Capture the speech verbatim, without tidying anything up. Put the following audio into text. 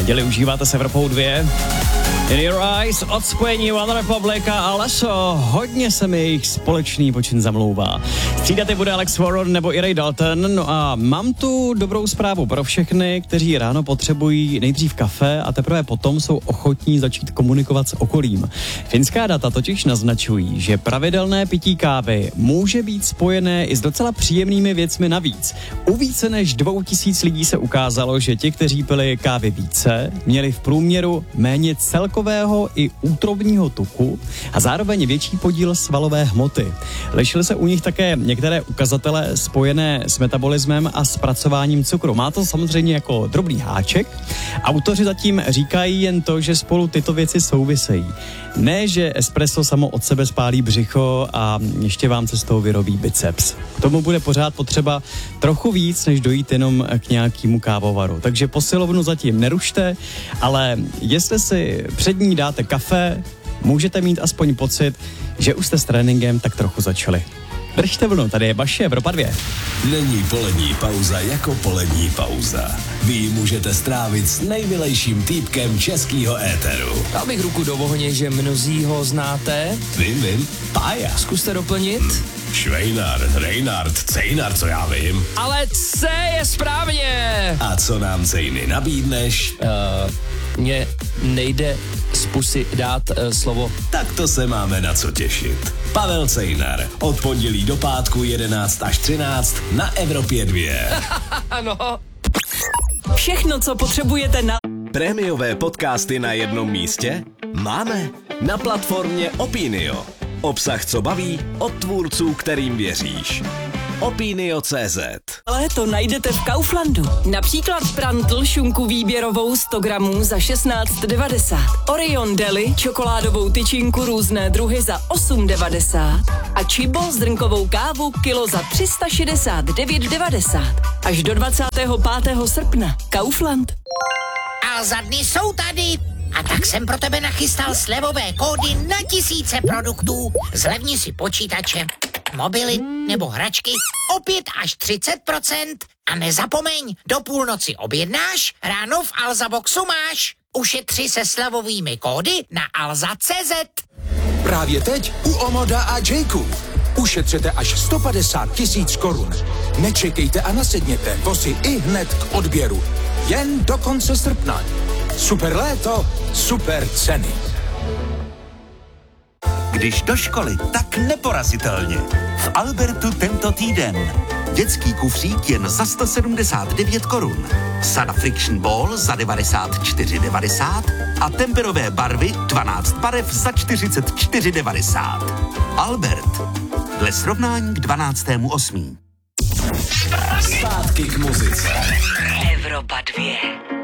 neděli užíváte s Evropou dvě. In Your Eyes od spojení One Republic a Leso. Hodně se mi jejich společný počin zamlouvá. Střídat je bude Alex Warren nebo i Ray Dalton. No a mám tu dobrou zprávu pro všechny, kteří ráno potřebují nejdřív kafe a teprve potom jsou ochotní začít komunikovat s okolím. Finská data totiž naznačují, že pravidelné pití kávy může být spojené i s docela příjemnými věcmi navíc. U více než dvou tisíc lidí se ukázalo, že ti, kteří pili kávy více, měli v průměru méně celkového i útrobního tuku a zároveň větší podíl svalové hmoty. Lišily se u nich také některé ukazatele spojené s metabolismem a zpracováním cukru. Má to samozřejmě jako drobný háček. Autoři zatím říkají jen to, že spolu tyto věci souvisejí. Ne, že espresso samo od sebe spálí břicho a ještě vám se z toho vyrobí biceps. K tomu bude pořád potřeba trochu víc, než dojít jenom k nějakému kávovaru. Takže posilovnu zatím nerušte, ale jestli si před ní dáte kafe, můžete mít aspoň pocit, že už jste s tréninkem tak trochu začali. Držte vlnu, tady je Baši, Evropa dvě. Není polední pauza jako polední pauza. Vy ji můžete strávit s nejmilejším týpkem českýho éteru. Dal bych ruku do ohně, že mnozí ho znáte. Vím, vím, Pája. Zkuste doplnit. Hm. Švejnar, Reinhard, Cejnar, co já vím. Ale C je správně. A co nám, Cejny, nabídneš? Uh, mně nejde z pusy dát uh, slovo. Tak to se máme na co těšit. Pavel Cejnar, od pondělí do pátku jedenáct až třináct na Evropě dvě. Ano. Všechno, co potřebujete na... Prémiové podcasty na jednom místě? Máme. Na platformě Opinio. Obsah, co baví, od tvůrců, kterým věříš. Opinio tečka cé zet. Ale to najdete v Kauflandu. Například prantl šunku výběrovou sto gramů za šestnáct devadesát. Orion Deli čokoládovou tyčinku různé druhy za osm devadesát. A Chibo zrnkovou kávu kilo za tři sta šedesát devět devadesát. Až do dvacátého pátého srpna. Kaufland. A za dny jsou tady. A tak jsem pro tebe nachystal slevové kódy na tisíce produktů. Zlevni si počítače, mobily nebo hračky o pět až třicet procent. A nezapomeň, do půlnoci objednáš, ráno v Alza Boxu máš. Ušetři se slevovými kódy na alza tečka cé zet. Právě teď u Omoda a Jayku. Ušetřete až sto padesát tisíc korun. Nečekejte a nasedněte, vozy i hned k odběru. Jen do konce srpna. Super léto, super ceny. Když do školy, tak neporazitelně. V Albertu tento týden. Dětský kufřík jen za sto sedmdesát devět korun. Sada Friction Ball za devadesát čtyři devadesát a temperové barvy dvanáct barev za čtyřicet čtyři devadesát. Albert. Dle srovnání k dvanáctému osmého Zpátky k muzice. Evropa dvě.